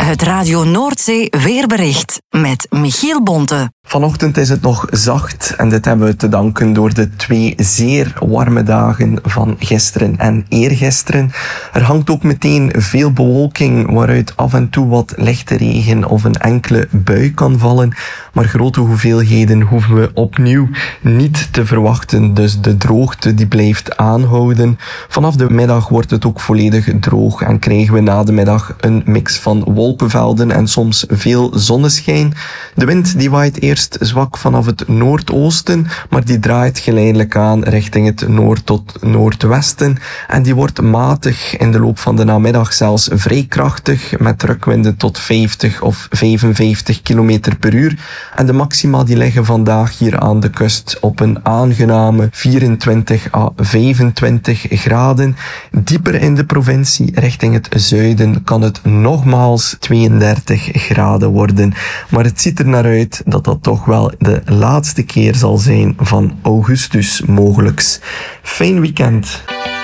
Het Radio Noordzee weerbericht met Michiel Bonte. Vanochtend is het nog zacht en dit hebben we te danken door de 2 zeer warme dagen van gisteren en eergisteren. Er hangt ook meteen veel bewolking waaruit af en toe wat lichte regen of een enkele bui kan vallen. Maar grote hoeveelheden hoeven we opnieuw niet te verwachten, dus de droogte die blijft aanhouden. Vanaf de middag wordt het ook volledig droog en krijgen we na de middag een mix van wolkenvelden en soms veel zonneschijn. De wind die waait eerst zwak vanaf het noordoosten, maar die draait geleidelijk aan richting het noord tot noordwesten en die wordt matig in de loop van de namiddag zelfs vrij krachtig met drukwinden tot 50 of 55 km per uur. En de maxima die liggen vandaag hier aan de kust op een aangename 24 à 25 graden. Dieper in de provincie richting het zuiden kan het nogmaals 32 graden worden. Maar het ziet er naar uit dat dat toch wel de laatste keer zal zijn van augustus mogelijks. Fijn weekend.